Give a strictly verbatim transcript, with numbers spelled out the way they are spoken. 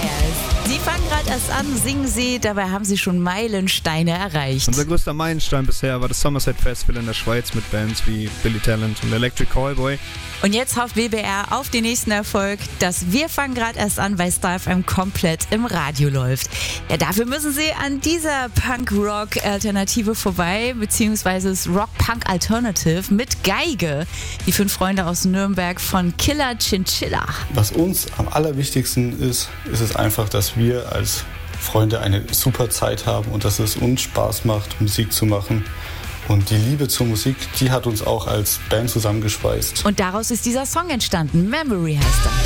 Vampires. Sie fangen gerade erst an, singen sie, dabei haben sie schon Meilensteine erreicht. Unser größter Meilenstein bisher war das Somerset Festival in der Schweiz mit Bands wie Billy Talent und Electric Callboy. Und jetzt hofft W B R auf den nächsten Erfolg, dass Wir fangen gerade erst an bei Star F M komplett im Radio läuft. Ja, dafür müssen sie an dieser Punk-Rock-Alternative vorbei, beziehungsweise das Rock-Punk-Alternative mit Geige. Die fünf Freunde aus Nürnberg von Killer Chinchilla. Was uns am allerwichtigsten ist, ist es einfach, dass wir als Freunde eine super Zeit haben und dass es uns Spaß macht, Musik zu machen. Und die Liebe zur Musik, die hat uns auch als Band zusammengeschweißt. Und daraus ist dieser Song entstanden. Memory heißt er.